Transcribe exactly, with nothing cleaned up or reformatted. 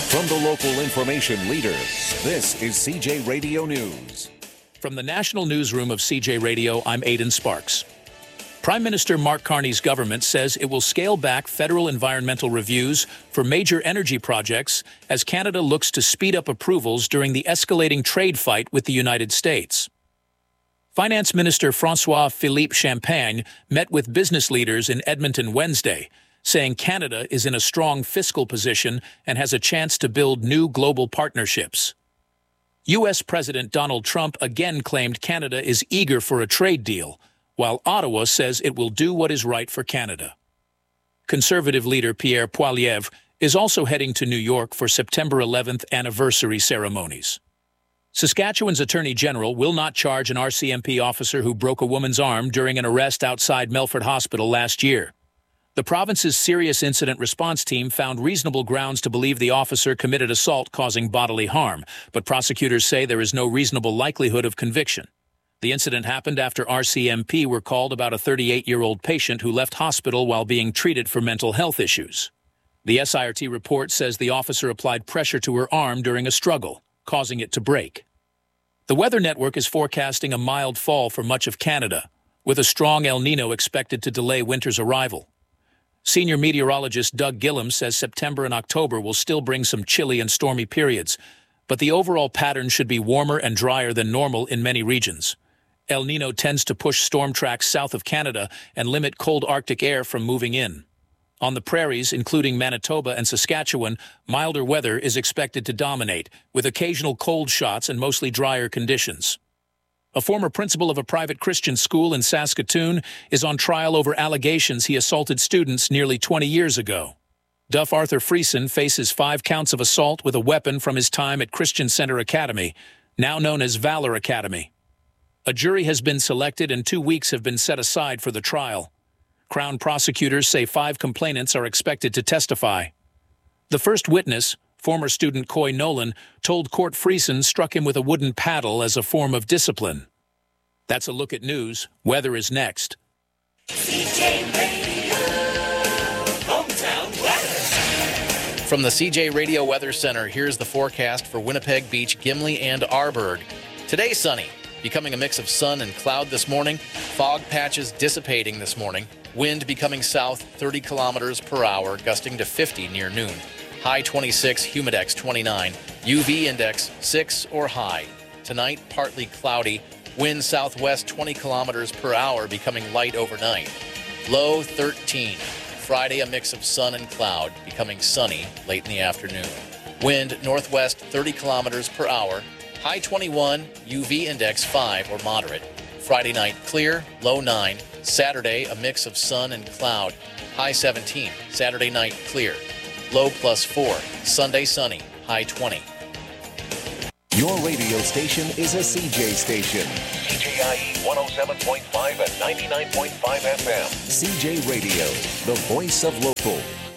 From the local information leader, this is C J Radio News. From the National Newsroom of C J Radio, I'm Aidan Sparks. Prime Minister Mark Carney's government says it will scale back federal environmental reviews for major energy projects as Canada looks to speed up approvals during the escalating trade fight with the United States. Finance Minister François-Philippe Champagne met with business leaders in Edmonton Wednesday, saying Canada is in a strong fiscal position and has a chance to build new global partnerships. U S President Donald Trump again claimed Canada is eager for a trade deal, while Ottawa says it will do what is right for Canada. Conservative leader Pierre Poilievre is also heading to New York for September eleventh anniversary ceremonies. Saskatchewan's Attorney General will not charge an R C M P officer who broke a woman's arm during an arrest outside Melfort Hospital last year. The province's Serious Incident Response Team found reasonable grounds to believe the officer committed assault causing bodily harm, but prosecutors say there is no reasonable likelihood of conviction. The incident happened after R C M P were called about a thirty-eight-year-old patient who left hospital while being treated for mental health issues. The S I R T report says the officer applied pressure to her arm during a struggle, causing it to break. The Weather Network is forecasting a mild fall for much of Canada, with a strong El Niño expected to delay winter's arrival. Senior meteorologist Doug Gillum says September and October will still bring some chilly and stormy periods, but the overall pattern should be warmer and drier than normal in many regions. El Niño tends to push storm tracks south of Canada and limit cold Arctic air from moving in. On the prairies, including Manitoba and Saskatchewan, milder weather is expected to dominate, with occasional cold shots and mostly drier conditions. A former principal of a private Christian school in Saskatoon is on trial over allegations he assaulted students nearly twenty years ago. Duff Arthur Friesen faces five counts of assault with a weapon from his time at Christian Center Academy, now known as Valor Academy. A jury has been selected and two weeks have been set aside for the trial. Crown prosecutors say five complainants are expected to testify. The first witness, former student Coy Nolan, told court Friesen struck him with a wooden paddle as a form of discipline. That's a look at news. Weather is next. C J Radio, hometown weather. From the C J Radio Weather Center, here's the forecast for Winnipeg Beach, Gimli, and Arborg. Today, sunny, becoming a mix of sun and cloud this morning. Fog patches dissipating this morning. Wind becoming south thirty kilometers per hour, gusting to fifty near noon. High twenty-six, humidex twenty-nine, U V index six or high. Tonight, partly cloudy. Wind southwest twenty kilometers per hour, becoming light overnight. Low thirteen. Friday, a mix of sun and cloud, becoming sunny late in the afternoon. Wind northwest thirty kilometers per hour. High twenty-one, U V index five or moderate. Friday night, clear, low nine. Saturday, a mix of sun and cloud. High seventeen. Saturday night, clear. Low plus four. Sunday, sunny. High twenty. Your radio station is a C J station. C J I E one oh seven point five and ninety-nine point five F M. C J Radio, the voice of local.